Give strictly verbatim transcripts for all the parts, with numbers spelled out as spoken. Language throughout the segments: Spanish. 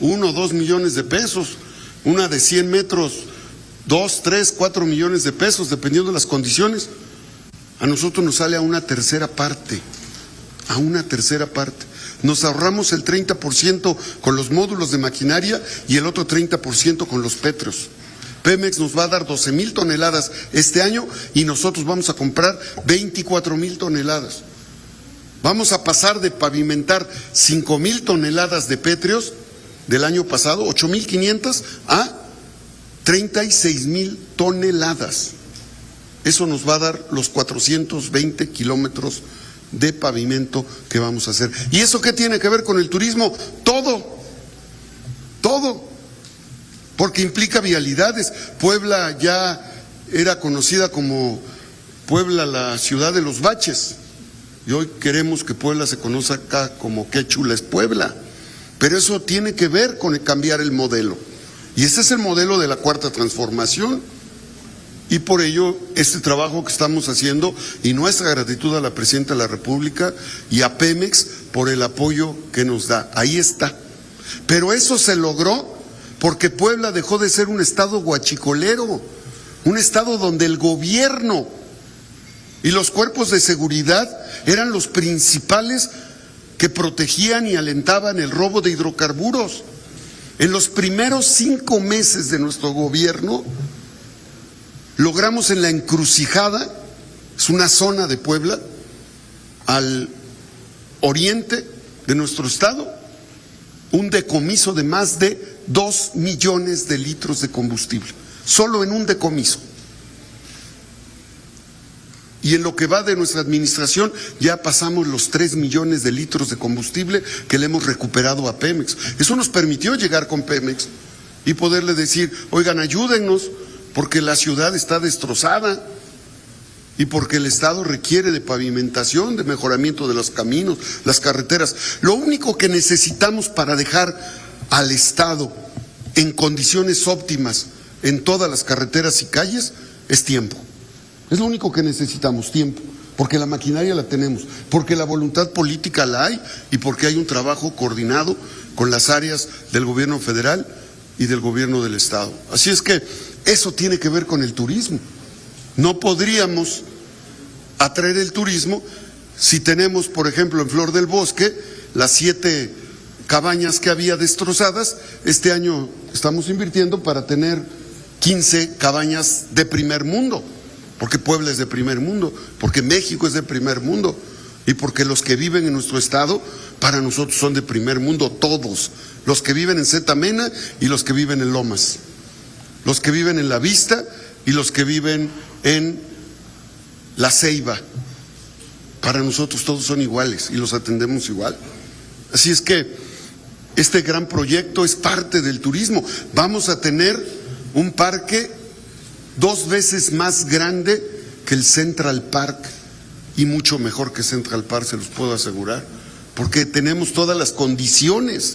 uno o dos millones de pesos, una de cien metros, dos, tres, cuatro millones de pesos, dependiendo de las condiciones. A nosotros nos sale a una tercera parte, a una tercera parte. Nos ahorramos el treinta por ciento con los módulos de maquinaria y el otro treinta por ciento con los pétreos. Pemex nos va a dar doce mil toneladas este año y nosotros vamos a comprar veinticuatro mil toneladas. Vamos a pasar de pavimentar cinco mil toneladas de pétreos del año pasado, ocho mil quinientas, a treinta y seis mil toneladas. Eso nos va a dar los cuatrocientos veinte kilómetros de pavimento que vamos a hacer. ¿Y eso qué tiene que ver con el turismo? Todo, todo, porque implica vialidades. Puebla ya era conocida como Puebla, la ciudad de los baches, y hoy queremos que Puebla se conozca acá como qué chula es Puebla, pero eso tiene que ver con cambiar el modelo, y ese es el modelo de la cuarta transformación. Y por ello, este trabajo que estamos haciendo, y nuestra gratitud a la Presidenta de la República y a Pemex por el apoyo que nos da. Ahí está. Pero eso se logró porque Puebla dejó de ser un estado guachicolero, un estado donde el gobierno y los cuerpos de seguridad eran los principales que protegían y alentaban el robo de hidrocarburos. En los primeros cinco meses de nuestro gobierno, logramos en la encrucijada, es una zona de Puebla, al oriente de nuestro estado, un decomiso de más de dos millones de litros de combustible, solo en un decomiso. Y en lo que va de nuestra administración ya pasamos los tres millones de litros de combustible que le hemos recuperado a Pemex. Eso nos permitió llegar con Pemex y poderle decir, oigan, ayúdennos, porque la ciudad está destrozada y porque el Estado requiere de pavimentación, de mejoramiento de los caminos, las carreteras. Lo único que necesitamos para dejar al Estado en condiciones óptimas en todas las carreteras y calles es tiempo. Es lo único que necesitamos, tiempo, porque la maquinaria la tenemos, porque la voluntad política la hay y porque hay un trabajo coordinado con las áreas del gobierno federal y del gobierno del Estado. Así es que eso tiene que ver con el turismo. No podríamos atraer el turismo si tenemos, por ejemplo, en Flor del Bosque, las siete cabañas que había destrozadas. Este año estamos invirtiendo para tener quince cabañas de primer mundo, porque Puebla es de primer mundo, porque México es de primer mundo y porque los que viven en nuestro estado para nosotros son de primer mundo, todos, los que viven en Zetamena y los que viven en Lomas, los que viven en La Vista y los que viven en La Ceiba. Para nosotros todos son iguales y los atendemos igual. Así es que este gran proyecto es parte del turismo. Vamos a tener un parque dos veces más grande que el Central Park y mucho mejor que Central Park, se los puedo asegurar, porque tenemos todas las condiciones.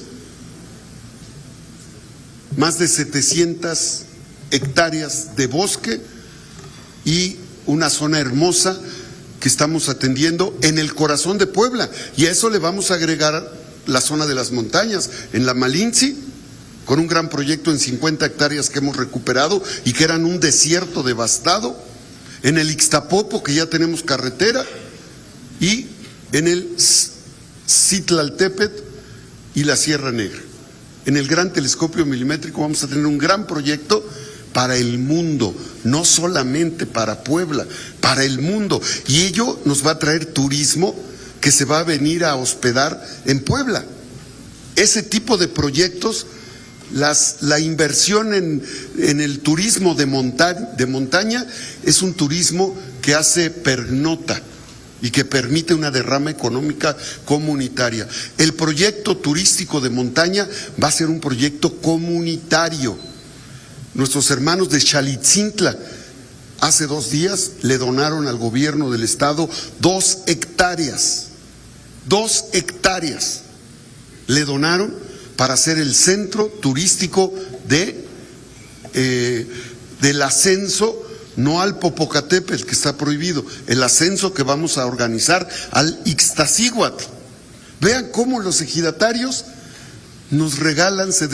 Más de setecientas hectáreas de bosque y una zona hermosa que estamos atendiendo en el corazón de Puebla, y a eso le vamos a agregar la zona de las montañas, en la Malinche, con un gran proyecto en cincuenta hectáreas que hemos recuperado y que eran un desierto devastado, en el Ixtapopo, que ya tenemos carretera, y en el Citlaltépetl y la Sierra Negra. En el gran telescopio milimétrico vamos a tener un gran proyecto para el mundo, no solamente para Puebla, para el mundo. Y ello nos va a traer turismo que se va a venir a hospedar en Puebla. Ese tipo de proyectos, las, la inversión en, en el turismo de, monta, de montaña es un turismo que hace pernota y que permite una derrama económica comunitaria. El proyecto turístico de montaña va a ser un proyecto comunitario. Nuestros hermanos de Xalitzintla hace dos días le donaron al gobierno del estado dos hectáreas, dos hectáreas le donaron para hacer el centro turístico de eh, del ascenso, no al Popocatépetl, que está prohibido, el ascenso que vamos a organizar al Ixtaccíhuatl. Vean cómo los ejidatarios nos regalan, se